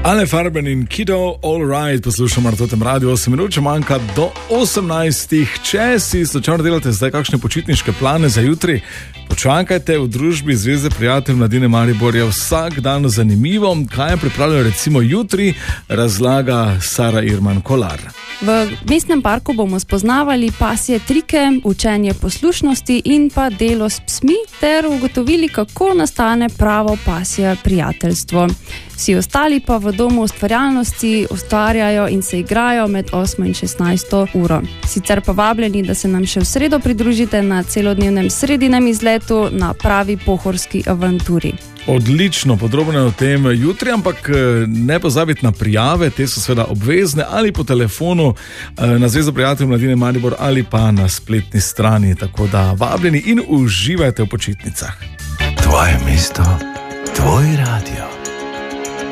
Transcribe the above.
Ale Farben in Kido, all right, poslušamo na tem radiju 8 minut, če manjka do 18. Če si slučajno delate zdaj kakšne počitniške plane za jutri, počakajte, v družbi Zveze prijateljev Mladine Maribor je vsak dan zanimivo. Kaj je pripravljeno recimo jutri, razlaga Sara Irman Kolar. V mestnem parku bomo spoznavali pasje trike, učenje poslušnosti in pa delo s psmi ter ugotovili, kako nastane pravo pasje prijateljstvo. Vsi ostali pa v domu ustvarjalnosti ustvarjajo in se igrajo med 8 in 16 uro. Sicer pa vabljeni, da se nam še v sredo pridružite na celodnevnem sredinem izletu na pravi pohorski avanturi. Odlično, podrobno je o tem jutri, ampak ne pozabiti na prijave, te so seveda obvezne ali po telefonu na Zvezo prijateljev Mladine Maribor ali pa na spletni strani, tako da vabljeni in uživajte v počitnicah. Tvoje mesto, tvoj radio.